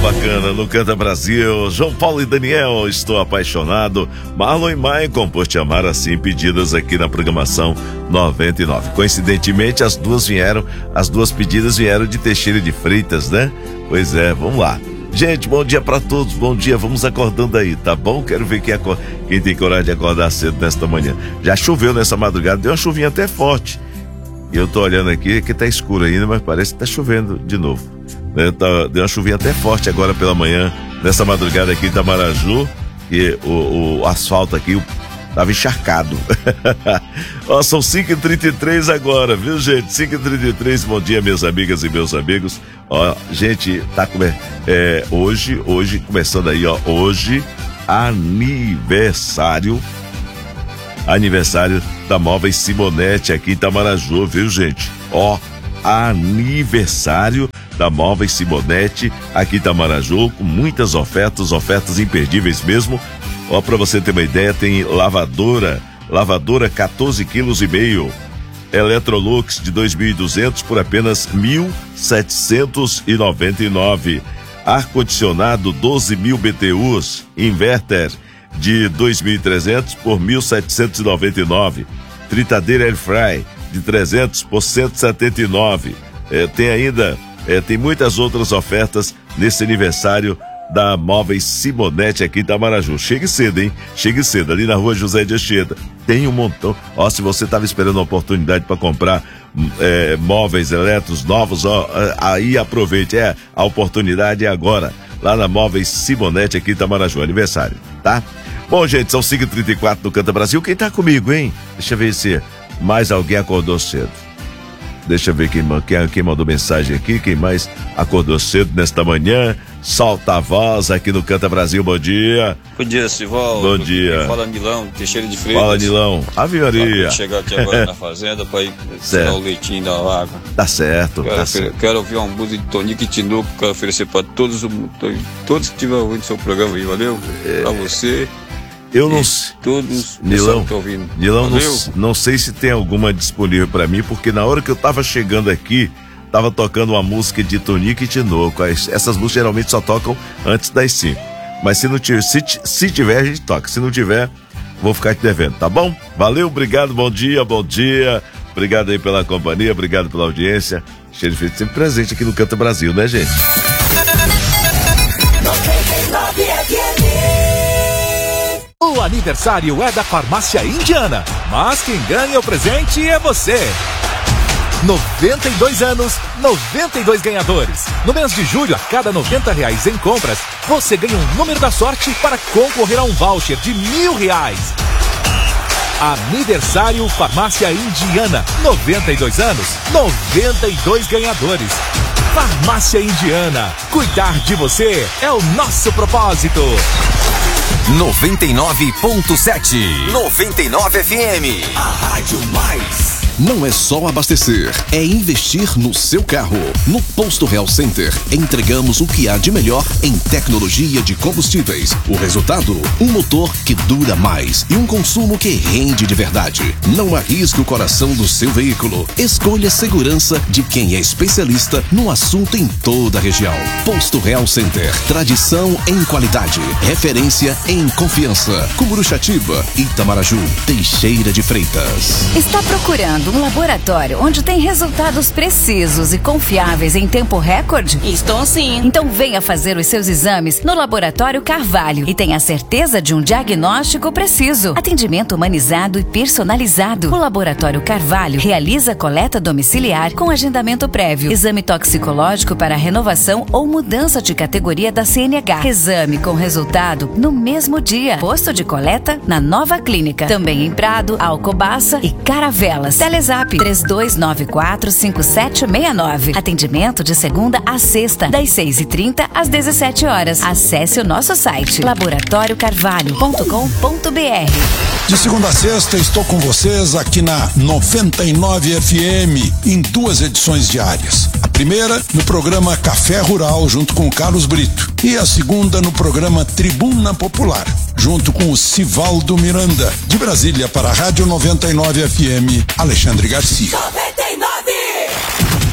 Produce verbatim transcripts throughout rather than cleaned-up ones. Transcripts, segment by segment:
bacana no Canta Brasil. João Paulo e Daniel, Estou Apaixonado. Marlon e Maicon, Por Te Amar Assim, pedidas aqui na programação noventa e nove. Coincidentemente, as duas vieram, as duas pedidas vieram de Teixeira de Freitas, né? Pois é, vamos lá. Gente, bom dia pra todos, bom dia, vamos acordando aí, tá bom? Quero ver quem, acorda, quem tem coragem de acordar cedo nesta manhã. Já choveu nessa madrugada, deu uma chuvinha até forte. E eu tô olhando aqui, que tá escuro ainda, mas parece que tá chovendo de novo. Deu uma chuvinha até forte agora pela manhã, nessa madrugada aqui em Itamaraju, e o, o asfalto aqui tava encharcado. Ó, são cinco e trinta e três agora, viu, gente? cinco e trinta e três, bom dia, minhas amigas e meus amigos. Ó, gente, tá come... é, hoje, hoje, começando aí, ó, hoje, aniversário, aniversário da Móveis Simonetti aqui em Itamaraju, viu, gente? Ó, aniversário da Móveis Simonetti aqui em Itamaraju, com muitas ofertas, ofertas imperdíveis mesmo. Ó, pra você ter uma ideia, tem lavadora, lavadora quatorze quilos e meio, Electrolux de dois mil e duzentos por apenas mil setecentos e noventa e nove. Ar-condicionado doze mil B T Us, inverter de dois mil e trezentos por mil setecentos e noventa e nove. Fritadeira Airfry de trezentos por cento e setenta e nove. É, tem ainda, é, tem muitas outras ofertas nesse aniversário da Móveis Simonetti aqui em Itamaraju. Chegue cedo, hein? Chegue cedo, ali na rua José de Anchieta. Tem um montão. Ó, se você estava esperando uma oportunidade para comprar é, móveis elétricos novos, ó, aí aproveite. É, a oportunidade é agora. Lá na Móveis Simonetti aqui em Itamaraju. Aniversário, tá? Bom, gente, são cinco e trinta e quatro no Canta Brasil. Quem tá comigo, hein? Deixa eu ver se mais alguém acordou cedo. Deixa eu ver quem, quem, quem mandou mensagem aqui, quem mais acordou cedo nesta manhã. Solta a voz aqui no Canta Brasil, bom dia. Bom dia, Sivaldo. Bom dia. Fala, Nilão, Teixeira de Freitas. Fala, Nilão. Ave Maria. Chegar aqui agora na fazenda para ir tirar o leitinho da vaca. Tá certo, quero, tá certo. Quero ouvir uma música de Tonico e Tinoco, quero oferecer para todos, todos que estiverem ouvindo seu programa aí, valeu? É... Para você. Eu não sei. Todos Nilão, que ouvindo. Nilão, não, não sei se tem alguma disponível para mim, porque na hora que eu tava chegando aqui, tava tocando uma música de Tonico e Tinoco. Essas músicas geralmente só tocam antes das cinco. Mas se não tiver, se, se tiver, a gente toca. Se não tiver, vou ficar te devendo, tá bom? Valeu, obrigado, bom dia, bom dia. Obrigado aí pela companhia, obrigado pela audiência. Cheio de feito sempre presente aqui no Canta Brasil, né, gente? O aniversário é da Farmácia Indiana, mas quem ganha o presente é você. noventa e dois anos, noventa e dois ganhadores. No mês de julho, a cada noventa reais em compras, você ganha um número da sorte para concorrer a um voucher de mil reais. Aniversário Farmácia Indiana, noventa e dois anos, noventa e dois ganhadores. Farmácia Indiana, cuidar de você é o nosso propósito. noventa e nove ponto sete. noventa e nove F M. A Rádio Mais. Não é só abastecer, é investir no seu carro. No Posto Real Center, entregamos o que há de melhor em tecnologia de combustíveis. O resultado? Um motor que dura mais e um consumo que rende de verdade. Não arrisque o coração do seu veículo. Escolha a segurança de quem é especialista no assunto em toda a região. Posto Real Center, tradição em qualidade, referência em confiança. Cumuruxatiba, Itamaraju, Teixeira de Freitas. Está procurando um laboratório onde tem resultados precisos e confiáveis em tempo recorde? Estou sim. Então venha fazer os seus exames no Laboratório Carvalho e tenha certeza de um diagnóstico preciso. Atendimento humanizado e personalizado. O Laboratório Carvalho realiza coleta domiciliar com agendamento prévio. Exame toxicológico para renovação ou mudança de categoria da C N H. Exame com resultado no mesmo dia. Posto de coleta na Nova Clínica. Também em Prado, Alcobaça e Caravelas. Telezap três dois nove quatro cinco sete seis nove. Atendimento de segunda a sexta, das seis e trinta às dezessete horas. Acesse o nosso site laboratório carvalho ponto com ponto b r. De segunda a sexta estou com vocês aqui na noventa e nove F M em duas edições diárias. A primeira no programa Café Rural junto com o Carlos Brito e a segunda no programa Tribuna Popular junto com o Sivaldo Miranda. De Brasília para a Rádio noventa e nove F M, Alexandre Garcia. noventa e nove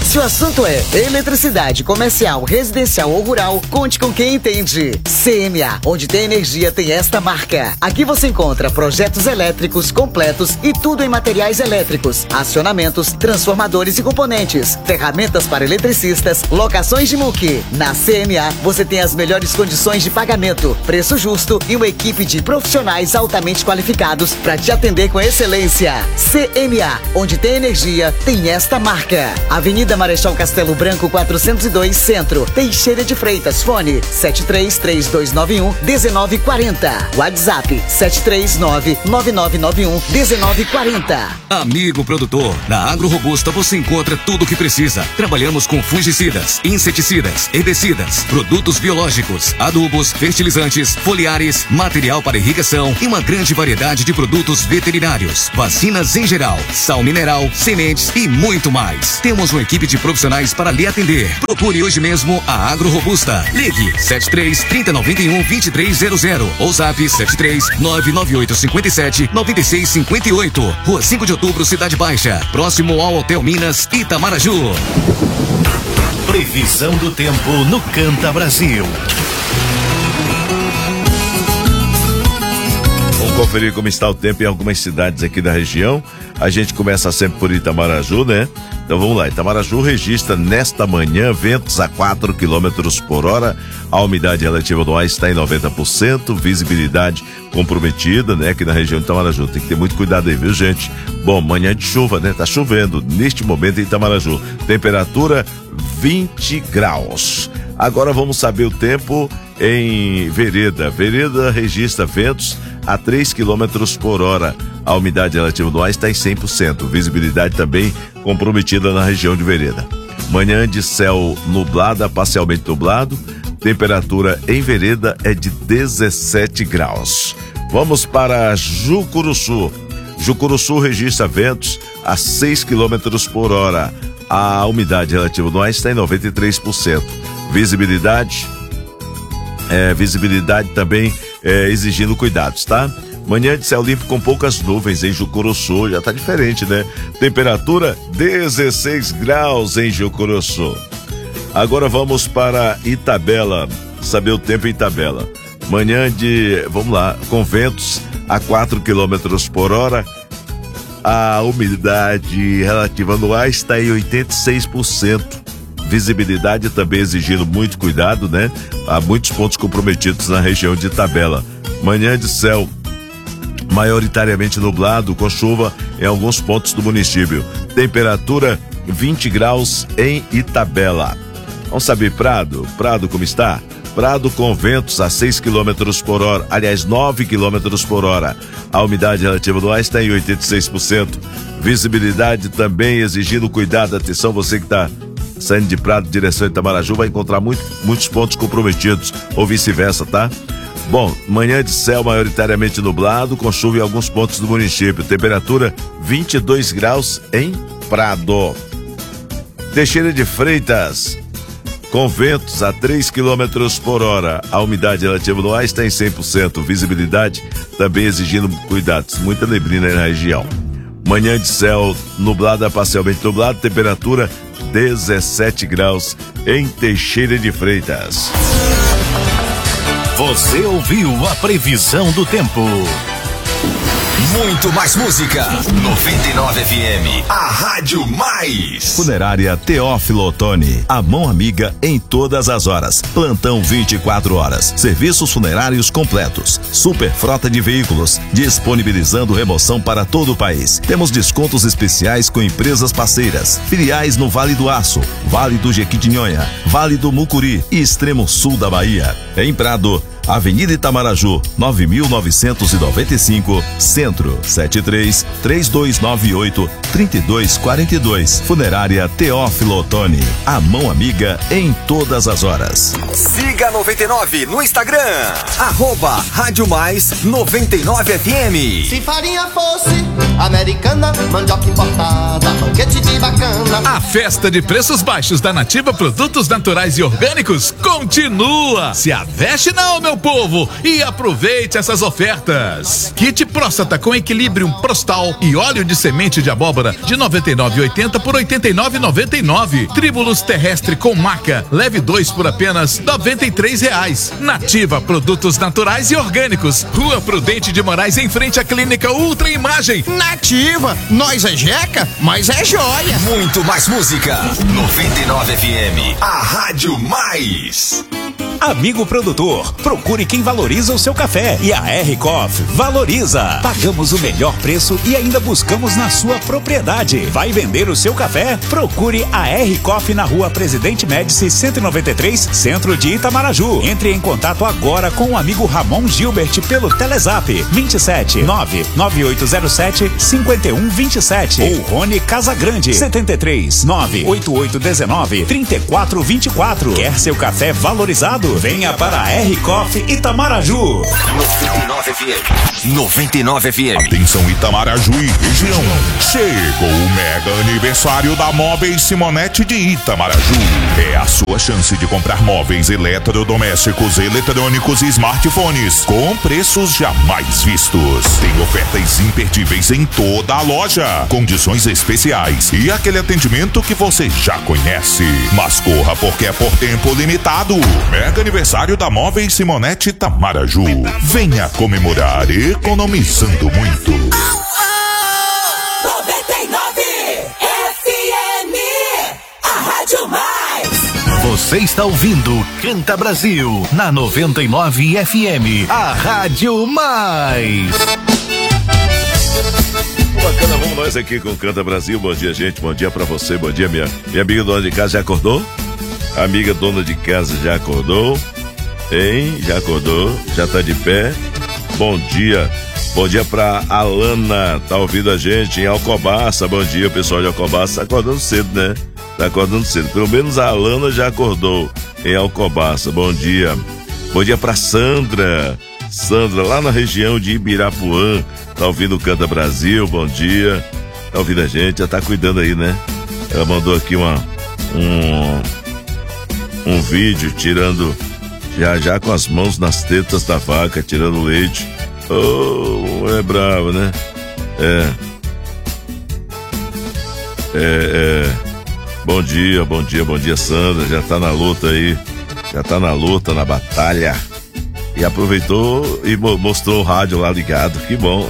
Se o assunto é eletricidade comercial, residencial ou rural, conte com quem entende. C M A, onde tem energia, tem esta marca. Aqui você encontra projetos elétricos completos e tudo em materiais elétricos, acionamentos, transformadores e componentes, ferramentas para eletricistas, locações de M U C. Na C M A, você tem as melhores condições de pagamento, preço justo e uma equipe de profissionais altamente qualificados para te atender com excelência. C M A, onde tem energia, tem esta marca. Avenida Marechal Castelo Branco quatrocentos e dois, Centro, Teixeira de Freitas. Fone sete três três dois nove um um nove quatro zero. WhatsApp sete três nove nove nove nove um um nove quatro zero. Amigo produtor, na Agro Robusta você encontra tudo o que precisa. Trabalhamos com fungicidas, inseticidas, herbicidas, produtos biológicos, adubos, fertilizantes, foliares, material para irrigação e uma grande variedade de produtos veterinários, vacinas em geral, sal mineral, sementes e muito mais. Temos uma equipe de profissionais para lhe atender. Procure hoje mesmo a Agro Robusta. Ligue sete três trinta noventa e um vinte e três zero zero ou zap sete três nove nove oito cinco sete nove seis cinco oito. Rua cinco de Outubro, Cidade Baixa, próximo ao Hotel Minas, Itamaraju. Previsão do tempo no Canta Brasil. Vamos conferir como está o tempo em algumas cidades aqui da região. A gente começa sempre por Itamaraju, né? Então vamos lá, Itamaraju registra nesta manhã ventos a quatro quilômetros por hora, a umidade relativa do ar está em noventa por cento, visibilidade comprometida, né? Aqui na região de Itamaraju, tem que ter muito cuidado aí, viu, gente? Bom, manhã de chuva, né? Tá chovendo neste momento em Itamaraju, temperatura vinte graus. Agora vamos saber o tempo em Vereda. Vereda registra ventos a três quilômetros por hora. A umidade relativa do ar está em cem por cento. Visibilidade também comprometida na região de Vereda. Manhã de céu nublada, parcialmente nublado. Temperatura em Vereda é de dezessete graus. Vamos para Jucuruçu. Jucuruçu registra ventos a seis quilômetros por hora. A umidade relativa do ar está em noventa e três por cento. Visibilidade, é, visibilidade também é, exigindo cuidados, tá? Manhã de céu limpo com poucas nuvens em Jucuruçu, já tá diferente, né? Temperatura dezesseis graus em Jucuruçu. Agora vamos para Itabela, saber o tempo em Itabela. Manhã de, vamos lá, com ventos a quatro quilômetros por hora. A umidade relativa no ar está em oitenta e seis por cento. Visibilidade também exigindo muito cuidado, né? Há muitos pontos comprometidos na região de Itabela. Manhã de céu maioritariamente nublado, com chuva em alguns pontos do município. Temperatura vinte graus em Itabela. Vamos saber Prado? Prado como está? Prado com ventos a seis quilômetros por hora, aliás, nove quilômetros por hora. A umidade relativa do ar está em oitenta e seis por cento. Visibilidade também exigindo cuidado. Atenção, você que está saindo de Prado, direção de Itamaraju, vai encontrar muito, muitos pontos comprometidos, ou vice-versa, tá? Bom, manhã de céu maioritariamente nublado, com chuva em alguns pontos do município. Temperatura vinte e dois graus em Prado. Teixeira de Freitas, com ventos a três quilômetros por hora. A umidade relativa do ar está em cem por cento. Visibilidade também exigindo cuidados. Muita neblina na região. Manhã de céu nublada, parcialmente nublado. Temperatura dezessete graus em Teixeira de Freitas. Você ouviu a previsão do tempo. Muito mais música. noventa e nove F M, a Rádio Mais. Funerária Teófilo Otoni, a mão amiga em todas as horas. Plantão vinte e quatro horas. Serviços funerários completos. Super frota de veículos, disponibilizando remoção para todo o país. Temos descontos especiais com empresas parceiras. Filiais no Vale do Aço, Vale do Jequitinhonha, Vale do Mucuri e extremo sul da Bahia. Em Prado, Avenida Itamaraju, nove mil novecentos e noventa e cinco, Centro, sete três três dois nove oito três dois quatro dois. Funerária Teófilo Otoni, a mão amiga em todas as horas. Siga noventa e nove no Instagram, arroba Rádio Mais noventa e nove F M. Se farinha fosse americana, mandioca importada, banquete de bacana. A festa de preços baixos da Nativa Produtos Naturais e Orgânicos continua. Se aveste não, meu povo, e aproveite essas ofertas. Kit próstata com Equilibrium Prostal e óleo de semente de abóbora Sintra, de noventa e nove reais e oitenta centavos por oitenta e nove reais e noventa e nove centavos. Tribulus terrestre com maca, leve dois por apenas noventa e três reais. Nativa, produtos naturais e orgânicos. Rua Prudente de Moraes, em frente à Clínica Ultra Imagem. Nativa, nós é jeca, mas é joia. Muito mais música. noventa e nove F M, a Rádio Mais. Amigo produtor, procure quem valoriza o seu café, e a R Coffee valoriza. Pagamos o melhor preço e ainda buscamos na sua propriedade. Vai vender o seu café? Procure a R Coffee na Rua Presidente Médici cento e noventa e três, centro de Itamaraju. Entre em contato agora com o amigo Ramon Gilbert pelo Telezap vinte e sete, nove nove oito zero sete, cinco um dois sete ou Rony Casagrande setenta e três, nove oito oito um nove, três quatro dois quatro. Quer seu café valorizado? Venha para a R Coffee Itamaraju. noventa e nove F M. noventa e nove F M. Atenção Itamaraju e região. Chegou o mega aniversário da Móveis Simonetti de Itamaraju. É a sua chance de comprar móveis eletrodomésticos, eletrônicos e smartphones com preços jamais vistos. Tem ofertas imperdíveis em toda a loja, condições especiais e aquele atendimento que você já conhece. Mas corra, porque é por tempo limitado. Mega aniversário da Móveis Simonetti Itamaraju. Venha comemorar economizando muito. noventa e nove F M, a Rádio Mais. Você está ouvindo Canta Brasil na noventa e nove F M, a Rádio Mais. Bacana, vamos nós aqui com Canta Brasil. Bom dia, gente. Bom dia pra você. Bom dia, minha, minha amiga dona de casa já acordou? A amiga dona de casa já acordou? Hein? Já acordou? Já tá de pé? Bom dia. Bom dia pra Alana, tá ouvindo a gente em Alcobaça. Bom dia, pessoal de Alcobaça. Tá acordando cedo, né? Tá acordando cedo. Pelo menos a Alana já acordou em Alcobaça. Bom dia. Bom dia pra Sandra. Sandra, lá na região de Ibirapuã. Tá ouvindo o Canta Brasil. Bom dia. Tá ouvindo a gente, já tá cuidando aí, né? Ela mandou aqui uma... Um... um vídeo tirando, já já com as mãos nas tetas da vaca, tirando leite. Oh, é bravo, né? É. É, é. Bom dia, bom dia, bom dia, Sandra. Já tá na luta aí. Já tá na luta, na batalha. E aproveitou e mostrou o rádio lá ligado. Que bom.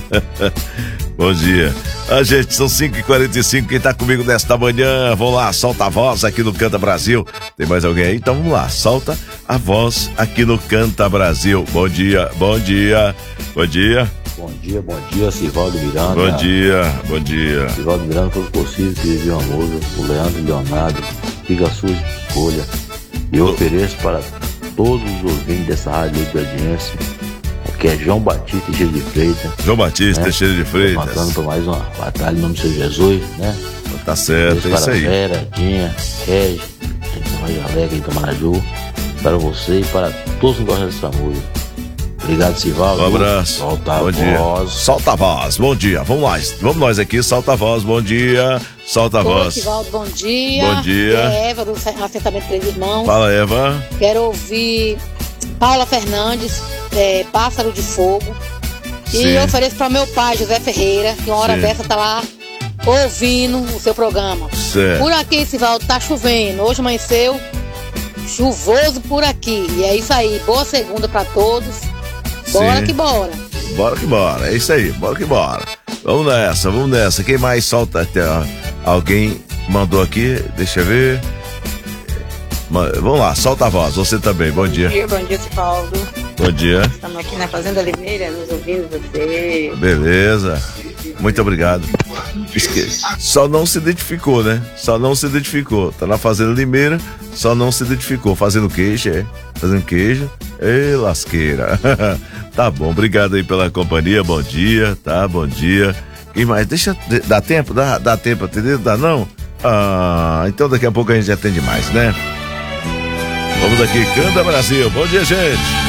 Bom dia. Ah, gente, são cinco e quarenta e cinco. Quem tá comigo nesta manhã, vamos lá, solta a voz aqui no Canta Brasil. Tem mais alguém aí? Então vamos lá, solta a voz aqui no Canta Brasil. Bom dia, bom dia, bom dia. Bom dia, bom dia, Sivaldo Miranda. Bom dia, bom dia. Sivaldo Miranda, foi possível que ele viu a música, o Leandro Leonardo, fica a sua escolha. E eu ofereço para todos os ouvintes dessa rádio de audiência, que é João Batista Teixeira de Freitas. João Batista né? Teixeira de Freitas. Matando para mais uma batalha em nome do Senhor Jesus, né? Tá certo, é isso aí. Vera, Dinha, Regi, Alegre, Itamaraju, para você e para todos que gostam dessa música. Obrigado, Sivaldo. Um abraço. Solta bom a dia. voz. Solta a voz. Bom dia. Vamos lá. Vamos nós aqui. Solta a voz. Bom dia. Solta a Oi, voz. Sivaldo, bom dia. Bom dia. É Eva, do Assentamento Três Irmãos. Fala, Eva. Quero ouvir Paula Fernandes, é, Pássaro de Fogo. E Sim. eu ofereço para meu pai, José Ferreira, que uma hora Sim. dessa tá lá ouvindo o seu programa. Certo. Por aqui, Sivaldo, tá chovendo. Hoje amanheceu chuvoso por aqui. E é isso aí. Boa segunda para todos. Bora Sim. que bora. Bora que bora. É isso aí. Bora que bora. Vamos nessa, vamos nessa. Quem mais solta? Até, ó, alguém mandou aqui. Deixa eu ver. Vamos lá, solta a voz. Você também. Bom dia. Bom dia, bom dia, Sivaldo. Bom dia. Estamos aqui na Fazenda Limeira, nos ouvindo você. Beleza. Muito obrigado. Esque... Só não se identificou, né? Só não se identificou. Tá na Fazenda Limeira, só não se identificou. Fazendo queijo, é? Fazendo queijo. Ei, lasqueira. Tá bom, obrigado aí pela companhia. Bom dia, tá? Bom dia. E mais, deixa. Dá tempo? Dá, dá tempo, entendeu? Dá não? Ah, então daqui a pouco a gente atende mais, né? Vamos aqui, Canta Brasil. Bom dia, gente.